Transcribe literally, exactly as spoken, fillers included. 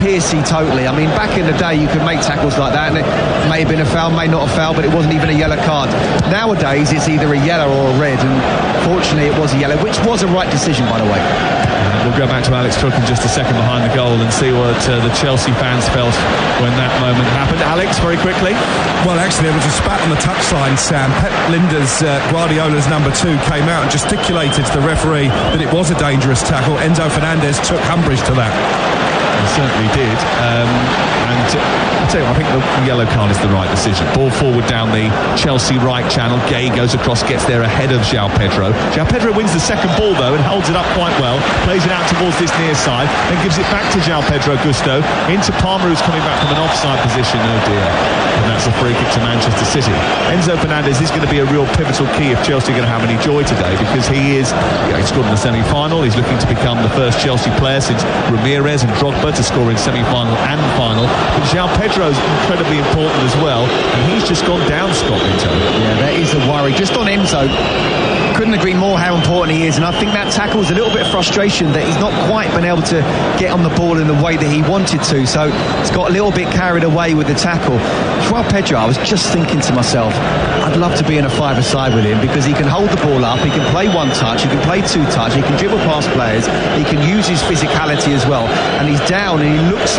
Piercy totally. I mean, back in the day you could make tackles like that and it may have been a foul, may not have foul, but it wasn't even a yellow card. Nowadays it's either a yellow or a red, and fortunately it was a yellow, which was a right decision, by the way. We'll go back to Alex Cook in just a second behind the goal and see what uh, the Chelsea fans felt when that moment happened. Alex, very quickly. Well, actually, there was a spat on the touchline, Sam. Pep Lijnders, uh, Guardiola's number two, came out and gesticulated to the referee that it was a dangerous tackle. Enzo Fernandez took umbrage to that. He certainly did. Um, and uh, I'll tell you, I think the yellow card is the right decision. Ball forward down the Chelsea right channel. Gay goes across, gets there ahead of João Pedro. João Pedro wins the second ball, though, and holds it up quite well. Plays it out towards this near side, then gives it back to João Pedro Gusto. Into Palmer, who's coming back from an offside position. Oh, dear. And that's a free kick to Manchester City. Enzo Fernandez is going to be a real pivotal key if Chelsea are going to have any joy today, because he is, you know, he scored in the semi-final. He's looking to become the first Chelsea player since Ramirez and Drogba to score in semi-final and final. But João Pedro is incredibly important as well, and he's just gone down, Scott Minto. Yeah, that is a worry. Just on Enzo, couldn't agree more how important he is, and I think that tackle is a little bit of frustration that he's not quite been able to get on the ball in the way that he wanted to, so he's got a little bit carried away with the tackle. João Pedro, I was just thinking to myself, I'd love to be in a five-a-side with him, because he can hold the ball up, he can play one touch, he can play two touch, he can dribble past players, he can use his physicality as well, and he's down and he looks